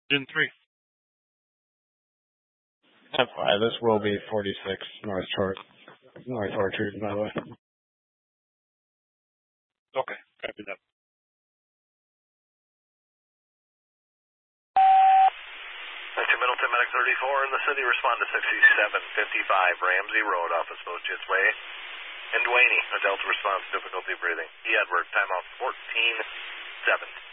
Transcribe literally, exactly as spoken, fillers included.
Gen three. F Y, this will be forty-six North Shore, North Orchard, by the way. Okay, copy that. Middleton Medic thirty-four in the city, respond to sixty-seven fifty-five Ramsey Road off Associates Way. And Duaney, a Delta response, difficulty breathing. E. Edward, timeout fourteen seven.